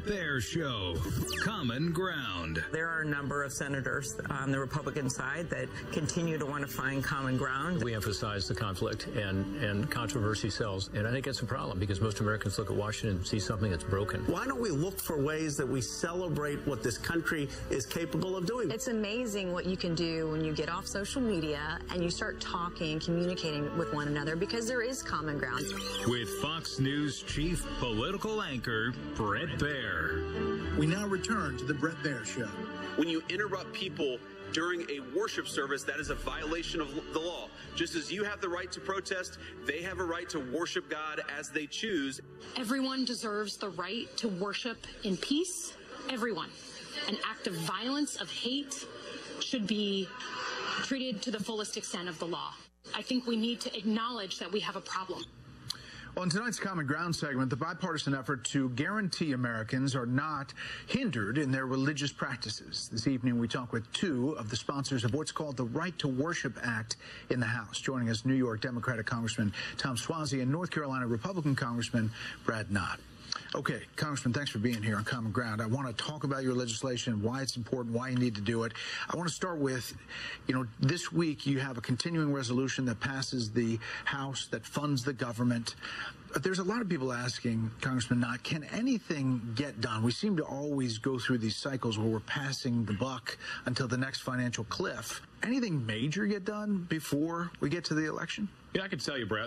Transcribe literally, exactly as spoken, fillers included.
Baier Show, Common Ground. There are a number of senators on the Republican side that continue to want to find common ground. We emphasize the conflict, and, and controversy sells. And I think that's a problem because most Americans look at Washington and see something that's broken. Why don't we look for ways that we celebrate what this country is capable of doing? It's amazing what you can do when you get off social media and you start talking, communicating with one another, because there is common ground. With Fox News chief political anchor Bret Baier. We now return to the Bret Baier Show. When you interrupt people during a worship service, that is a violation of the law. Just as you have the right to protest, they have a right to worship God as they choose. Everyone deserves the right to worship in peace. Everyone. An act of violence, of hate, should be treated to the fullest extent of the law. I think we need to acknowledge that we have a problem. Well, in tonight's Common Ground segment, the bipartisan effort to guarantee Americans are not hindered in their religious practices. This evening, we talk with two of the sponsors of what's called the Right to Worship Act in the House. Joining us, New York Democratic Congressman Tom Suozzi and North Carolina Republican Congressman Brad Knott. Okay, Congressman, thanks for being here on Common Ground. I want to talk about your legislation, why it's important, why you need to do it. I want to start with, you know, this week you have a continuing resolution that passes the House that funds the government. But there's a lot of people asking, Congressman Knott, can anything get done? We seem to always go through these cycles where we're passing the buck until the next financial cliff. Anything major get done before we get to the election? Yeah, I can tell you, Brett,